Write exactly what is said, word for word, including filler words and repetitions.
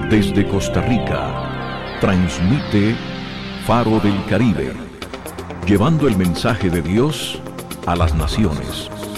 Desde Costa Rica, transmite Faro del Caribe, llevando el mensaje de Dios a las naciones.